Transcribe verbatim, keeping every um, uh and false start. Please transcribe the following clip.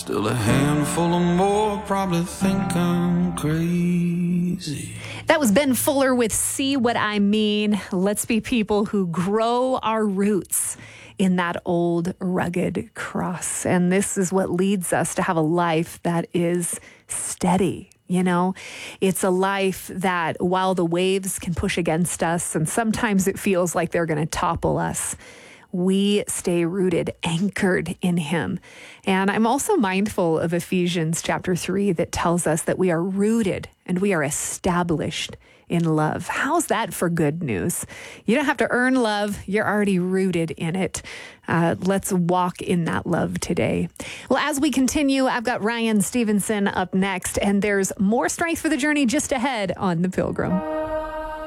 Still a handful of more probably think I'm crazy. That was Ben Fuller with See What I Mean. Let's be people who grow our roots in that old rugged cross. And this is what leads us to have a life that is steady. You know, it's a life that while the waves can push against us and sometimes it feels like they're going to topple us, we stay rooted, anchored in him. And I'm also mindful of Ephesians chapter three that tells us that we are rooted and we are established in love. How's that for good news? You don't have to earn love. You're already rooted in it. Uh, let's walk in that love today. Well, as we continue, I've got Ryan Stevenson up next, and there's more strength for the journey just ahead on The Pilgrim.